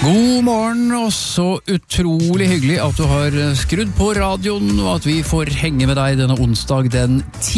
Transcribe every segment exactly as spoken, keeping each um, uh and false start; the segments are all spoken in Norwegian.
God morgen, og så utrolig hyggelig at du har skrudd på radioen, og at vi får henge med deg denne onsdag den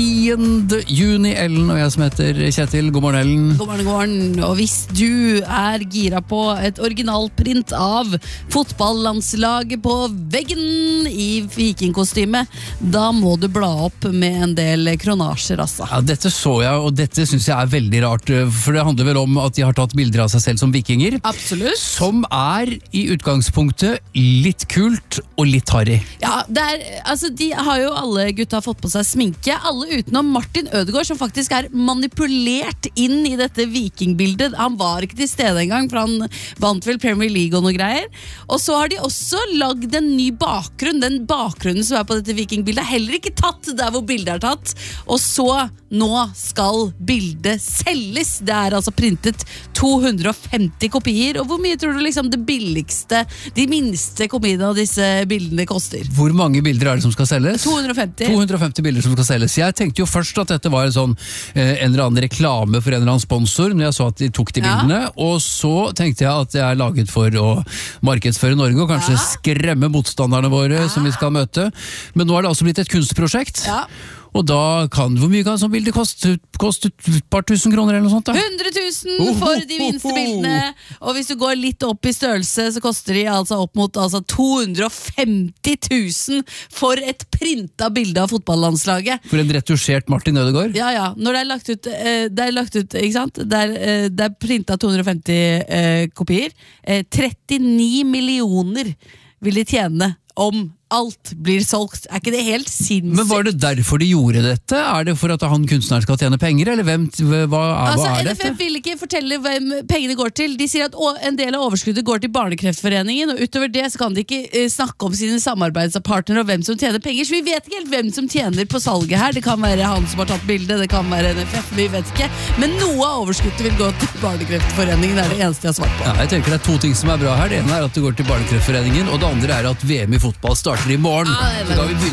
tiende juni. Ellen og jeg som heter Kjetil. God morgen, Ellen. God morgen, god morgen. Og hvis du er gira på et originalprint av fotballandslaget på veggen i vikingkostyme, da må du bla opp med en del kronasjer, altså. Ja, dette så jeg, og dette synes jeg er veldig rart, for det handler vel om at de har tatt bilder av seg selv som vikinger. Absolutt. Som er i utgangspunktet litt kult og litt harry. Ja, det er, altså de har jo alle gutta fått på seg sminke, alle utenom Martin Ødegaard, som faktisk er manipulert inn i dette vikingbildet. Han var ikke til stede engang, for han vant vel Premier League og noe greier. Og så har de også lagd en ny bakgrunn. Den bakgrunnen som er på dette vikingbildet er heller ikke tatt der hvor bildet er tatt. Og så, nå skal bildet selges. Det er altså printet to hundre og femti kopier, og hvor mye tror du liksom det billigste, de minste kopiene av disse bildene koster? Hvor mange bilder er det som skal selges? to hundre og femti. to hundre og femti bilder som skal selges. Jeg tenkte jo først at dette var en sånn eh, en eller annen reklame for en eller annen sponsor, når jeg så at de tok de bildene, ja. Og så tenkte jeg at det er laget for å markedsføre Norge, og kanskje ja. Skremme motstanderne våre ja. Som vi skal møte. Men nå er det altså blitt et kunstprosjekt. Ja. Og da kan, hvor mye kan sånn bilde koste? Koste et par tusen kroner eller noe sånt da? hundre tusen for de minste bildene, og hvis du går litt opp i størrelse, så koster de altså opp mot altså, to hundre og femti tusen for et printa bilde av fotballandslaget. For en retusjert Martin Ødegaard? Ja, ja. Når det er lagt ut, det er lagt ut, ikke sant? Det er, det er printa to hundre og femti eh, kopier. Eh, trettini millioner vil de tjene om alt blir solgt. Er ikke det helt sinnssykt? Men var det derfor de gjorde dette? Er det for at han kunstneren skal tjene penger, eller hvem, hva, altså, hva er N F F dette? vil ikke fortelle hvem pengene går til. De sier at en del av overskuddet går til Barnekreftforeningen, og utover det så kan de ikke uh, snakke om sine samarbeidspartnere og hvem som tjener penger, så vi vet ikke helt hvem som tjener på salget her. Det kan være han som har tatt bildet, det kan være N F F, vi vet ikke. Men noe av overskuddet vil gå til Barnekreftforeningen, det er det eneste jeg har svart på. Ja, jeg tenker det er to ting som er bra her. Det ene er at det går til Barnekreftforeningen, og det andre er at V M i fotball starter i morgen. Ah, så da vi